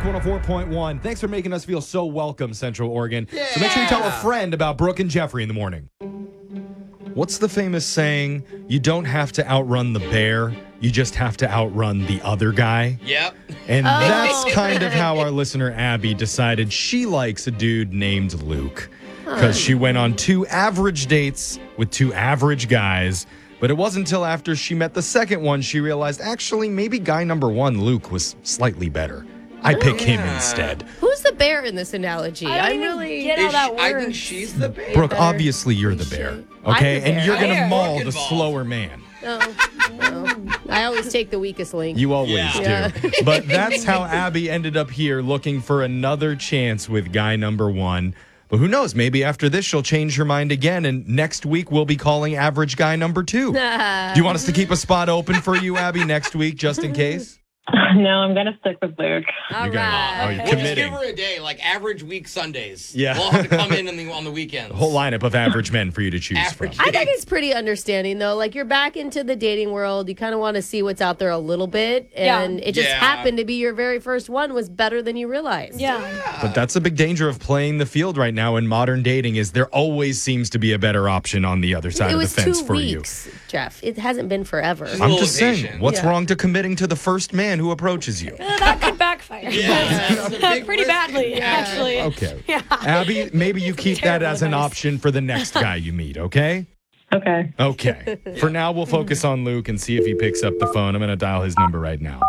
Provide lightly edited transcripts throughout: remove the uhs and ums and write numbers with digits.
104.1. Thanks for making us feel so welcome, Central Oregon. So make sure you tell a friend about Brooke and Jeffrey in the morning. What's the famous saying? You don't have to outrun the bear. You just have to outrun the other guy. Yep. And that's kind of how our listener Abby decided she likes a dude named Luke. Because she went on 2 average dates with 2 average guys. But it wasn't until after she met the second one she realized, actually, maybe guy number 1, Luke, was slightly better. I pick him instead. Who's the bear in this analogy? I don't really get how that works. I think she's the bear. Brooke, obviously you're the bear, okay? I'm the And bear. you're going to Bear. maul Brooke the involved. slower man. No. I always take the weakest link. You always Yeah. do. But that's how Abby ended up here looking for another chance with guy number 1. But who knows? Maybe after this, she'll change her mind again. And next week, we'll be calling average guy number 2. Do you want us to keep a spot open for you, Abby, next week, just in case? No, I'm going to stick with Luke. All You're gonna- right. oh, you're We'll just give committing. her a day, like average week Sundays. Yeah. We'll have to come in on the weekends. Whole lineup of average men for you to choose Average. from. I think it's pretty understanding, though. Like, you're back into the dating world. You kind of want to see what's out there a little bit. And it just Yeah. happened to be your very first one was better than you realized. Yeah. But that's a big danger of playing the field right now in modern dating is there always seems to be a better option on the other side It of the was fence 2 for you. weeks, Jeff. It hasn't been forever. a I'm little just saying, patient. what's Yeah. wrong to committing to the first man who approaches you? That could backfire. Yeah, that's a big Pretty risk. badly, actually. Okay. Yeah. Abby, maybe you keep that Terrible as an advice. option for the next guy you meet, okay? Okay. Okay. For now, we'll focus on Luke and see if he picks up the phone. I'm going to dial his number right now.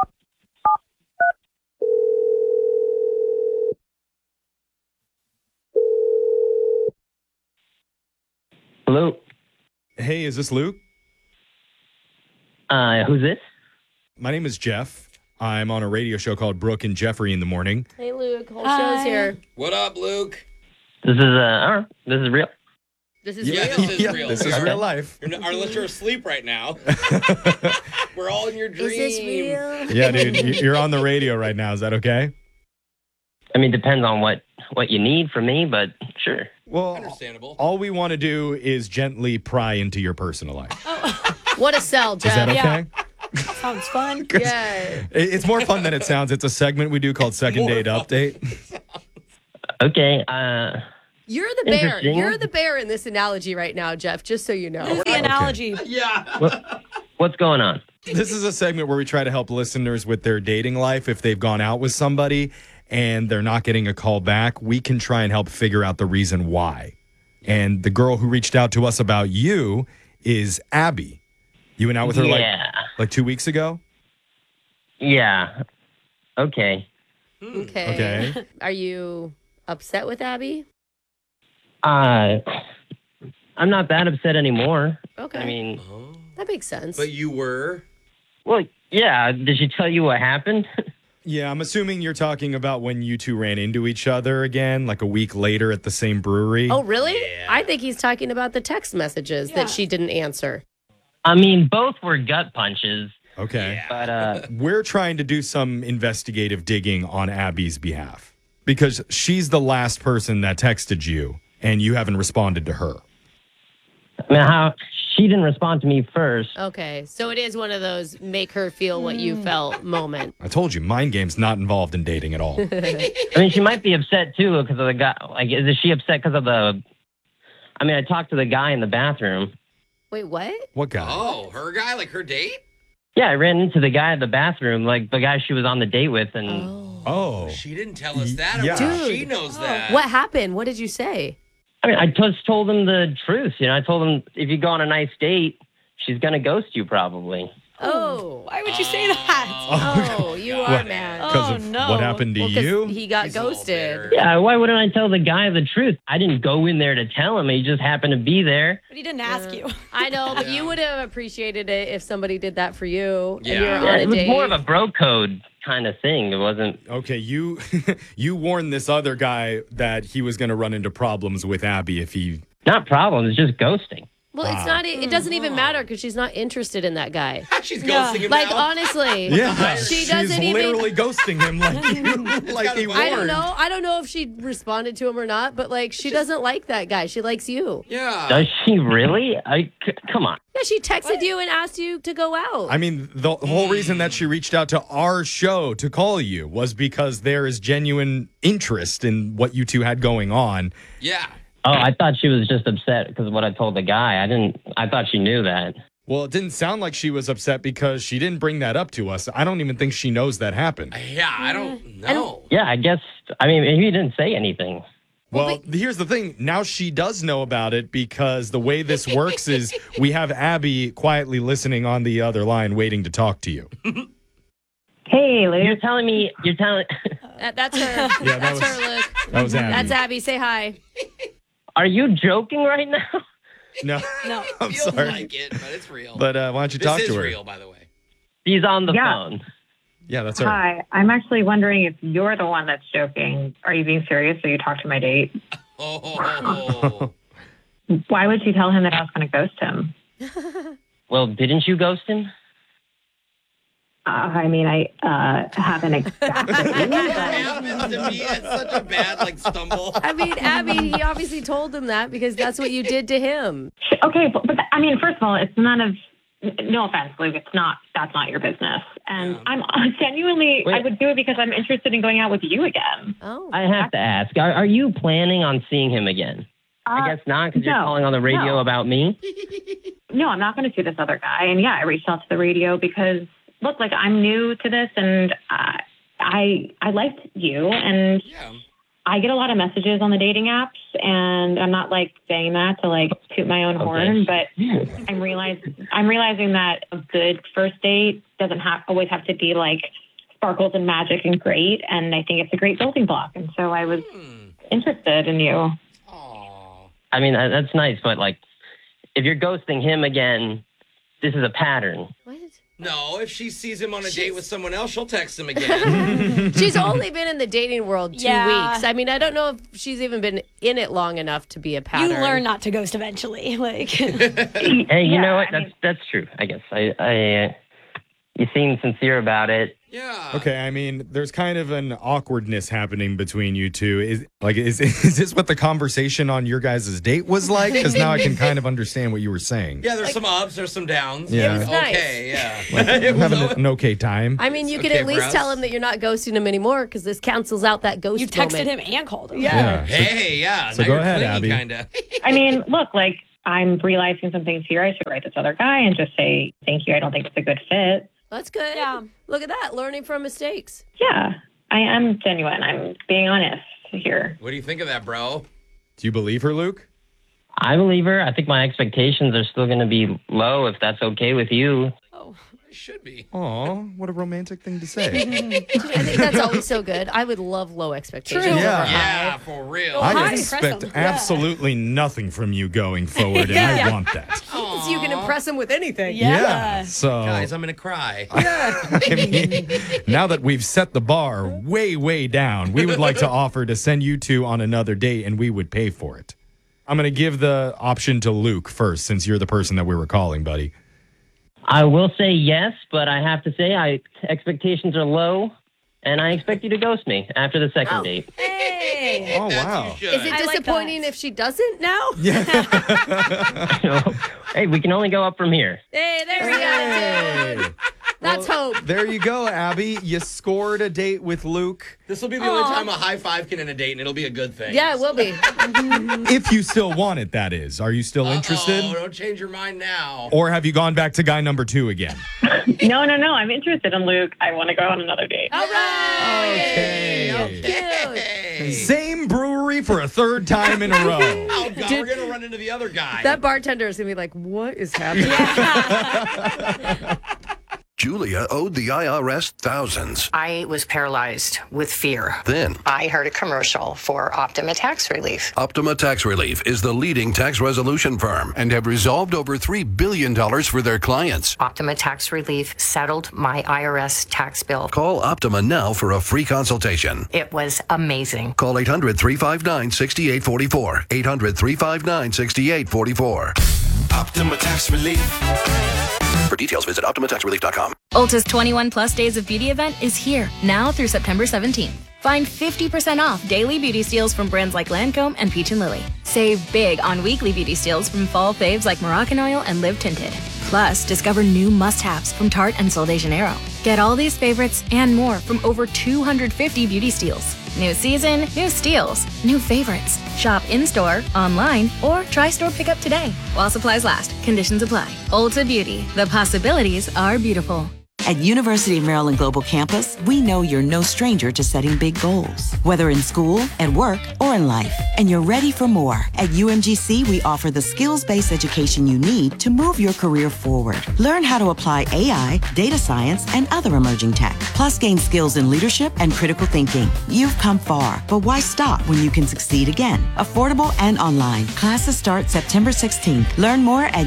Hello. Hey, is this Luke? Who's this? My name is Jeff. I'm on a radio show called Brooke and Jeffrey in the morning. Hey, Luke. Whole Hi. show's here. What up, Luke? This is, this is real. This is Yeah, real. this is Yeah, real. this is real life. Unless you're asleep right now. We're all in your dream. Is this real? Yeah, dude, you're on the radio right now. Is that okay? I mean, depends on what you need from me, but sure. Well, Understandable. all we want to do is gently pry into your personal life. What a sell, Jeff. Is that Yeah. okay? Sounds fun. Yeah. It's more fun than it sounds. It's a segment we do called Second More Date fun. Update. Okay. You're the bear. Interesting. You're the bear in this analogy right now, Jeff, just so you know. This is the analogy. Yeah. What's going on? This is a segment where we try to help listeners with their dating life. If they've gone out with somebody and they're not getting a call back, we can try and help figure out the reason why. And the girl who reached out to us about you is Abby. You went out with her Yeah. like 2 weeks ago? Yeah. Okay. Okay. Okay. Are you upset with Abby? I'm not that upset anymore. Okay. I mean, that makes sense. But you were. well, yeah. Did she tell you what happened? Yeah, I'm assuming you're talking about when you two ran into each other again, like a week later at the same brewery. Oh, really? Yeah. I think he's talking about the text messages Yeah. that she didn't answer. I mean, both were gut punches, Okay. but We're trying to do some investigative digging on Abby's behalf because she's the last person that texted you and you haven't responded to her. I mean, how she didn't respond to me first. Okay. So it is one of those make her feel what you felt moment. I told you, mind games not involved in dating at all. I mean, she might be upset too because of the guy. Like, is she upset because of the? I mean, I talked to the guy in the bathroom. Wait, what? What guy? Oh, her guy, like her date? Yeah, I ran into the guy in the bathroom, like the guy she was on the date with, and Oh. She didn't tell us that. Yeah. Dude. She Dude. knows that. What happened? What did you say? I mean, I just told him the truth. You know, I told him if you go on a nice date, she's gonna ghost you probably. Oh. Why would you say that? Oh, you are What? mad. Because Oh, of no. what happened to Well, 'cause you? he got He's a little ghosted. bitter. Yeah, why wouldn't I tell the guy the truth? I didn't go in there to tell him. He just happened to be there. But he didn't ask you. I know, but Yeah. you would have appreciated it if somebody did that for you. Yeah. And you're Yeah, on a it was date. more of a bro code kind of thing. It wasn't. Okay, you you warned this other guy that he was going to run into problems with Abby if he. Not problems, it's just ghosting. Well, it's not. It doesn't even matter because she's not interested in that guy. She's ghosting him Like now. honestly, Yeah, she she's doesn't even. literally ghosting him like he warned. I don't know. I don't know if she responded to him or not, but like she doesn't like that guy. She likes you. Yeah. Does she really? Come on. Yeah, she texted you and asked you to go out. I mean, the whole reason that she reached out to our show to call you was because there is genuine interest in what you two had going on. Yeah. Oh, I thought she was just upset because of what I told the guy. I thought she knew that. Well, it didn't sound like she was upset because she didn't bring that up to us. I don't even think she knows that happened. Yeah, I don't know. Yeah, I guess. I mean, he didn't say anything. Well, here's the thing. Now she does know about it because the way this works is we have Abby quietly listening on the other line waiting to talk to you. Hey, Luke. You're telling. That's her. Yeah, That's her, Luke. That was Abby. That's Abby. Say hi. Are you joking right now? No, No. I'm Feels sorry. like it, but it's real. But why don't you this talk is to her? real, by the way. He's on the Yeah. phone. Yeah, that's her. Hi. I'm actually wondering if you're the one that's joking. Are you being serious? So you talked to my date? Oh. Why would you tell him that I was going to ghost him? Well, didn't you ghost him? I mean, I haven't exactly. happens to me at such a bad stumble. I mean, Abby. He obviously told him that because that's what you did to him. Okay, but I mean, first of all, it's none of. No offense, Luke. It's not. That's not your business. And I'm genuinely. Wait. I would do it because I'm interested in going out with you again. Oh. I have to ask. Are you planning on seeing him again? I guess not, because you're no, calling on the radio no. about me. No, I'm not going to see this other guy. And yeah, I reached out to the radio because look, I'm new to this, and I liked you, and Yeah. I get a lot of messages on the dating apps, and I'm not saying that to toot my own horn, but I'm realizing that a good first date doesn't always have to be sparkles and magic and great, and I think it's a great building block, and so I was interested in you. Aw. I mean, that's nice, but if you're ghosting him again, this is a pattern. What? No, if she sees him on a date with someone else, she'll text him again. She's only been in the dating world 2 Yeah. weeks. I mean, I don't know if she's even been in it long enough to be a pattern. You learn not to ghost eventually. Hey, you know what? That's true. I guess you seem sincere about it. Yeah. Okay, I mean, there's kind of an awkwardness happening between you two. Is this what the conversation on your guys' date was like? Because now I can kind of understand what you were saying. Yeah, there's some ups, there's some downs. Yeah. It was It was okay, yeah. I'm having an okay time. I mean, you could okay at for least us. tell him that you're not ghosting him anymore because this cancels out that ghost You texted moment. him and called him. Yeah. Hey, yeah. So now go you're ahead, clingy, Abby. Kinda. I mean, look, I'm realizing some things here. I should write this other guy and just say, thank you. I don't think it's a good fit. That's good. Yeah. Look at that. Learning from mistakes. Yeah, I am genuine. I'm being honest here. What do you think of that, bro? Do you believe her, Luke? I believe her. I think my expectations are still going to be low, if that's okay with you. It should be. Aw, what a romantic thing to say. I think that's always so good. I would love low expectations. True. Yeah. Yeah, for real. I Hi. expect Impress 'em. absolutely nothing from you going forward, and I want that. So you can impress him with anything. Yeah. So, Guys, I'm going to cry. I mean, now that we've set the bar way, way down, we would like to offer to send you two on another date, and we would pay for it. I'm going to give the option to Luke first, since you're the person that we were calling, buddy. I will say yes, but I have to say expectations are low, and I expect you to ghost me after the second date. Hey. Oh, That's wow. you should. Is it I like disappointing that. if she doesn't now? Hey, we can only go up from here. Hey, there's the attitude. Hey. That's hope. There you go, Abby. You scored a date with Luke. This will be the only time a high five can end a date, and it'll be a good thing. Yeah, it will be. If you still want it, that is. Are you still interested? Oh, don't change your mind now. Or have you gone back to guy number 2 again? No. I'm interested in Luke. I want to go on another date. All right. Okay. Cute. Hey. Same brewery for a third time in a row. Oh, God, Dude. we're going to run into the other guy. That bartender is going to be like, what is happening? Julia owed the IRS thousands. I was paralyzed with fear. Then, I heard a commercial for Optima Tax Relief. Optima Tax Relief is the leading tax resolution firm and have resolved over $3 billion for their clients. Optima Tax Relief settled my IRS tax bill. Call Optima now for a free consultation. It was amazing. Call 800-359-6844. 800-359-6844. Optima Tax Relief. For details, visit OptimaTaxRelief.com. Ulta's 21 Plus Days of Beauty event is here, now through September 17th. Find 50% off daily beauty steals from brands like Lancome and Peach & Lily. Save big on weekly beauty steals from fall faves like Moroccan Oil and Live Tinted. Plus, discover new must-haves from Tarte and Sol de Janeiro. Get all these favorites and more from over 250 beauty steals. New season, new steals, new favorites. Shop in-store, online, or try store pickup today. While supplies last, conditions apply. Ulta Beauty. The possibilities are beautiful. At University of Maryland Global Campus, we know you're no stranger to setting big goals, whether in school, at work, or in life. And you're ready for more. At UMGC, we offer the skills-based education you need to move your career forward. Learn how to apply AI, data science, and other emerging tech. Plus, gain skills in leadership and critical thinking. You've come far, but why stop when you can succeed again? Affordable and online. Classes start September 16th. Learn more at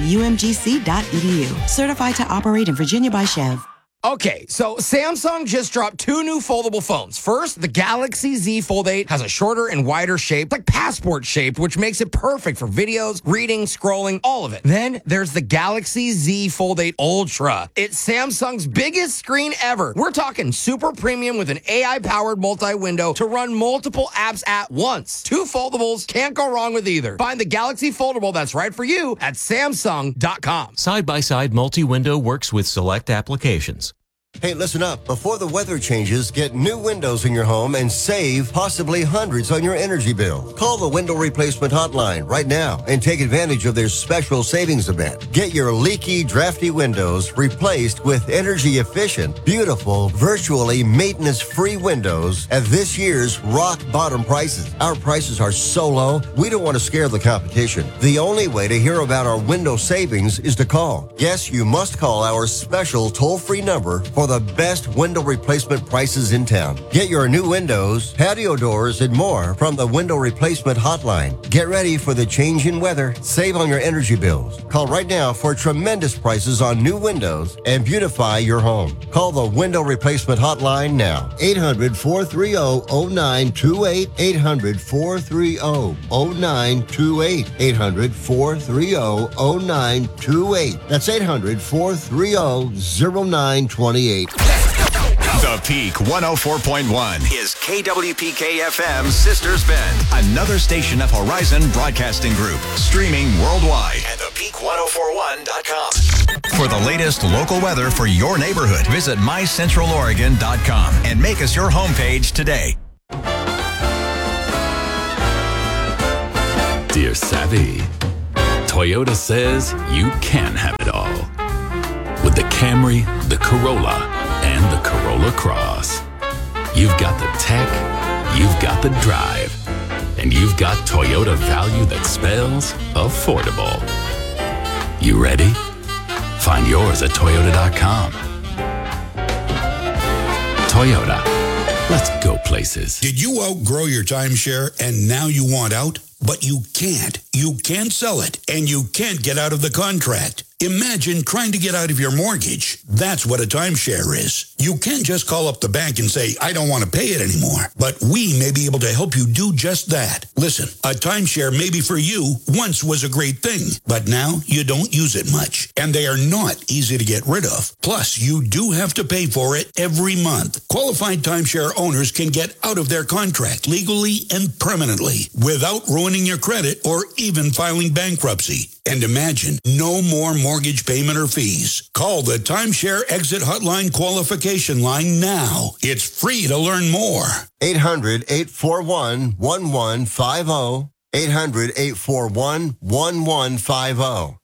umgc.edu. Certified to operate in Virginia by Chev. Okay, so Samsung just dropped 2 new foldable phones. First, the Galaxy Z Fold 8 has a shorter and wider shape, like passport shaped, which makes it perfect for videos, reading, scrolling, all of it. Then there's the Galaxy Z Fold 8 Ultra. It's Samsung's biggest screen ever. We're talking super premium with an AI-powered multi-window to run multiple apps at once. 2 foldables, can't go wrong with either. Find the Galaxy Foldable that's right for you at Samsung.com. Side-by-side multi-window works with select applications. Hey, listen up. Before the weather changes, get new windows in your home and save possibly hundreds on your energy bill. Call the Window Replacement Hotline right now and take advantage of their special savings event. Get your leaky, drafty windows replaced with energy-efficient, beautiful, virtually maintenance-free windows at this year's rock-bottom prices. Our prices are so low, we don't want to scare the competition. The only way to hear about our window savings is to call. Yes, you must call our special toll-free number for the best window replacement prices in town. Get your new windows, patio doors, and more from the Window Replacement Hotline. Get ready for the change in weather. Save on your energy bills. Call right now for tremendous prices on new windows and beautify your home. Call the Window Replacement Hotline now. 800-430-0928. 800-430-0928. 800-430-0928. That's 800-430-0928. The Peak 104.1 is KWPK-FM Sisters Bend, another station of Horizon Broadcasting Group, streaming worldwide at thepeak1041.com. For the latest local weather for your neighborhood, visit mycentraloregon.com and make us your homepage today. Dear Savvy, Toyota says you can have it all. With the Camry, the Corolla, and the Corolla Cross. You've got the tech, you've got the drive, and you've got Toyota value that spells affordable. You ready? Find yours at Toyota.com. Toyota, let's go places. Did you outgrow your timeshare and now you want out? But you can't. You can't sell it, and you can't get out of the contract. Imagine trying to get out of your mortgage. That's what a timeshare is. You can't just call up the bank and say, I don't want to pay it anymore. But we may be able to help you do just that. Listen, a timeshare maybe for you once was a great thing, but now you don't use it much. And they are not easy to get rid of. Plus, you do have to pay for it every month. Qualified timeshare owners can get out of their contract legally and permanently without ruining your credit or even filing bankruptcy. And imagine, no more mortgage payment or fees. Call the Timeshare Exit Hotline qualification line now. It's free to learn more. 800-841-1150. 800-841-1150.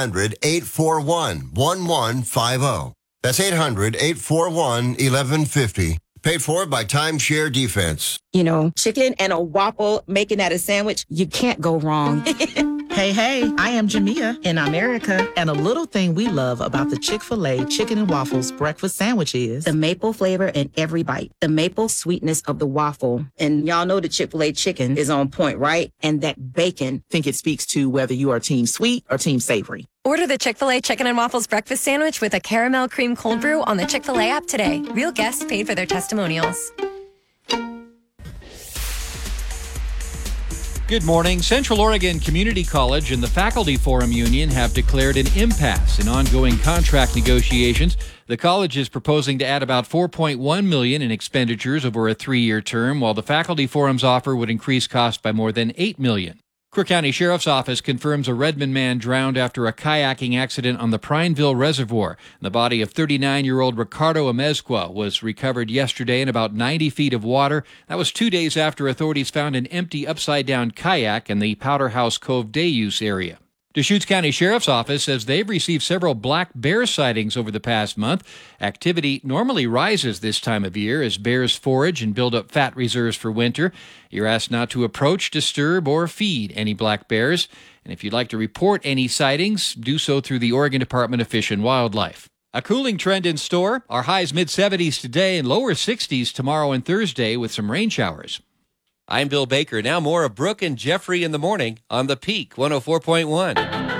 800-841-1150. That's 800-841-1150. Paid for by Timeshare Defense. You know, chicken and a waffle, making that a sandwich, you can't go wrong. Hey, I am Jamia in America, and a little thing we love about the Chick-fil-A Chicken and Waffles breakfast sandwich is the maple flavor in every bite, the maple sweetness of the waffle. And y'all know the Chick-fil-A chicken is on point, right? And that bacon. Think it speaks to whether you are team sweet or team savory. Order the Chick-fil-A Chicken and Waffles breakfast sandwich with a caramel cream cold brew on the Chick-fil-A app today. Real guests paid for their testimonials. Good morning. Central Oregon Community College and the Faculty Forum Union have declared an impasse in ongoing contract negotiations. The college is proposing to add about $4.1 million in expenditures over a 3-year term, while the Faculty Forum's offer would increase costs by more than $8 million. Crook County Sheriff's Office confirms a Redmond man drowned after a kayaking accident on the Prineville Reservoir. The body of 39-year-old Ricardo Amezcua was recovered yesterday in about 90 feet of water. That was 2 days after authorities found an empty upside-down kayak in the Powder House Cove Day Use area. Deschutes County Sheriff's Office says they've received several black bear sightings over the past month. Activity normally rises this time of year as bears forage and build up fat reserves for winter. You're asked not to approach, disturb, or feed any black bears. And if you'd like to report any sightings, do so through the Oregon Department of Fish and Wildlife. A cooling trend in store. Our highs mid-70s today and lower 60s tomorrow and Thursday with some rain showers. I'm Bill Baker. Now more of Brooke and Jeffrey in the morning on the Peak 104.1.